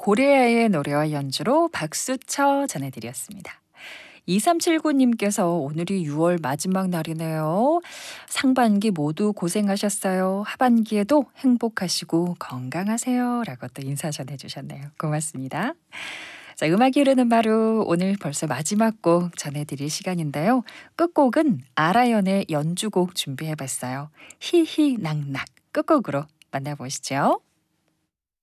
고래아의 노래와 연주로 박수쳐 전해드렸습니다. 2379님께서 오늘이 6월 마지막 날이네요. 상반기 모두 고생하셨어요. 하반기에도 행복하시고 건강하세요. 라고 또 인사 전해주셨네요. 고맙습니다. 자, 음악이 흐르는 바로 오늘 벌써 마지막 곡 전해드릴 시간인데요. 끝곡은 아라연의 연주곡 준비해봤어요. 히히낙낙 끝곡으로 만나보시죠.